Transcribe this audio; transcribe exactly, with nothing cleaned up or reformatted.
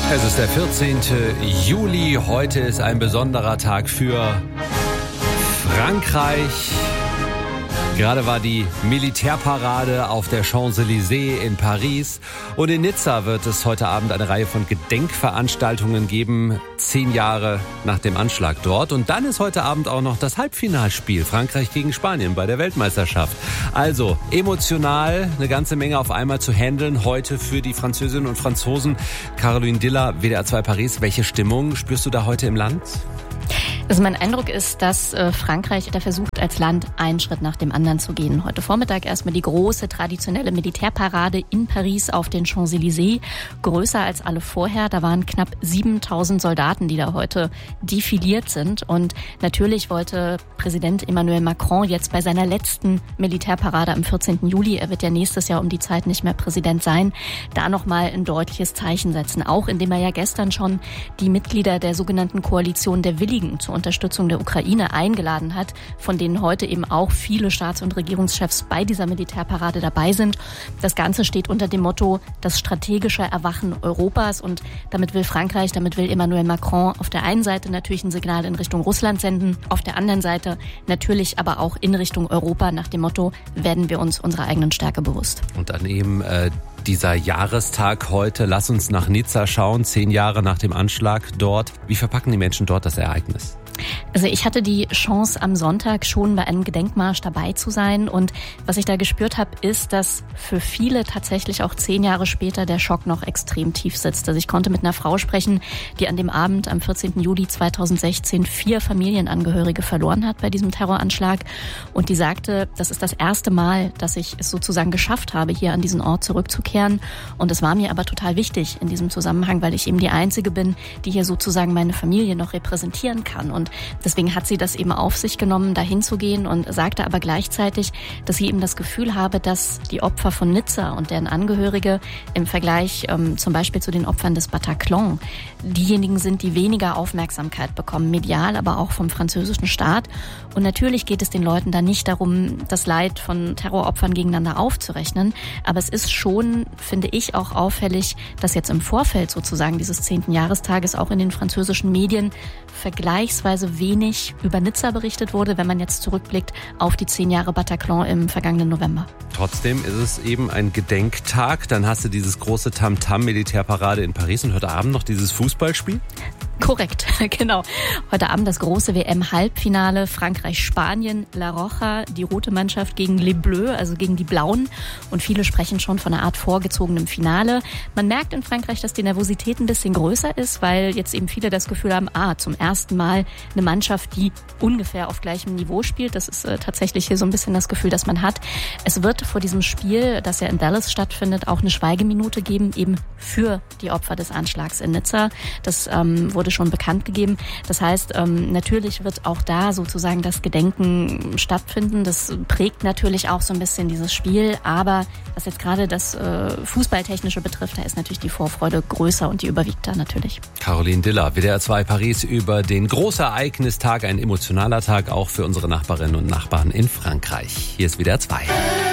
Es ist der vierzehnte Juli. Heute ist ein besonderer Tag für Frankreich. Gerade war die Militärparade auf der Champs-Élysées in Paris. Und in Nizza wird es heute Abend eine Reihe von Gedenkveranstaltungen geben. Zehn Jahre nach dem Anschlag dort. Und dann ist heute Abend auch noch das Halbfinalspiel. Frankreich gegen Spanien bei der Weltmeisterschaft. Also emotional eine ganze Menge auf einmal zu handeln. Heute für die Französinnen und Franzosen. Caroline Diller, W D R zwei Paris. Welche Stimmung spürst du da heute im Land? Also mein Eindruck ist, dass äh, Frankreich da versucht, als Land einen Schritt nach dem anderen zu gehen. Heute Vormittag erstmal die große traditionelle Militärparade in Paris auf den Champs-Élysées. Größer als alle vorher. Da waren knapp siebentausend Soldaten, die da heute defiliert sind. Und natürlich wollte Präsident Emmanuel Macron jetzt bei seiner letzten Militärparade am vierzehnten Juli, er wird ja nächstes Jahr um die Zeit nicht mehr Präsident sein, da nochmal ein deutliches Zeichen setzen. Auch indem er ja gestern schon die Mitglieder der sogenannten Koalition der Willigen zur Unterstützung der Ukraine eingeladen hat, von denen heute eben auch viele Staats- und Regierungschefs bei dieser Militärparade dabei sind. Das Ganze steht unter dem Motto das strategische Erwachen Europas und damit will Frankreich, damit will Emmanuel Macron auf der einen Seite natürlich ein Signal in Richtung Russland senden, auf der anderen Seite natürlich aber auch in Richtung Europa nach dem Motto, werden wir uns unserer eigenen Stärke bewusst. Und dann eben äh, dieser Jahrestag heute, lass uns nach Nizza schauen, zehn Jahre nach dem Anschlag dort. Wie verpacken die Menschen dort das Ereignis? Also ich hatte die Chance, am Sonntag schon bei einem Gedenkmarsch dabei zu sein. Und was ich da gespürt habe, ist, dass für viele tatsächlich auch zehn Jahre später der Schock noch extrem tief sitzt. Also ich konnte mit einer Frau sprechen, die an dem Abend am vierzehnten Juli zweitausendsechzehn vier Familienangehörige verloren hat bei diesem Terroranschlag. Und die sagte, das ist das erste Mal, dass ich es sozusagen geschafft habe, hier an diesen Ort zurückzukehren. Und es war mir aber total wichtig in diesem Zusammenhang, weil ich eben die Einzige bin, die hier sozusagen meine Familie noch repräsentieren kann. Und deswegen hat sie das eben auf sich genommen, dahin zu gehen und sagte aber gleichzeitig, dass sie eben das Gefühl habe, dass die Opfer von Nizza und deren Angehörige im Vergleich ähm, zum Beispiel zu den Opfern des Bataclan diejenigen sind, die weniger Aufmerksamkeit bekommen, medial, aber auch vom französischen Staat. Und natürlich geht es den Leuten da nicht darum, das Leid von Terroropfern gegeneinander aufzurechnen. Aber es ist schon, finde ich, auch auffällig, dass jetzt im Vorfeld sozusagen dieses zehnten Jahrestages auch in den französischen Medien vergleichsweise wenig über Nizza berichtet wurde, wenn man jetzt zurückblickt auf die zehn Jahre Bataclan im vergangenen November. Trotzdem ist es eben ein Gedenktag. Dann hast du dieses große Tamtam-Militärparade in Paris und heute Abend noch dieses Fußballspiel? Korrekt, genau. Heute Abend das große W M-Halbfinale Frankreich-Spanien, La Roja, die rote Mannschaft gegen Les Bleus, also gegen die Blauen. Und viele sprechen schon von einer Art vorgezogenem Finale. Man merkt in Frankreich, dass die Nervosität ein bisschen größer ist, weil jetzt eben viele das Gefühl haben, ah, zum ersten Mal eine Mannschaft, die ungefähr auf gleichem Niveau spielt. Das ist äh, tatsächlich hier so ein bisschen das Gefühl, das man hat. Es wird vor diesem Spiel, das ja in Dallas stattfindet, auch eine Schweigeminute geben, eben für die Opfer des Anschlags in Nizza. Das ähm, wurde schon bekannt gegeben. Das heißt, ähm, natürlich wird auch da sozusagen das Gedenken stattfinden. Das prägt natürlich auch so ein bisschen dieses Spiel. Aber was jetzt gerade das äh, Fußballtechnische betrifft, da ist natürlich die Vorfreude größer und die überwiegt da natürlich. Caroline Diller, W D R zwei Paris über den Großereignistag, ein emotionaler Tag auch für unsere Nachbarinnen und Nachbarn in Frankreich. Hier ist W D R zwei.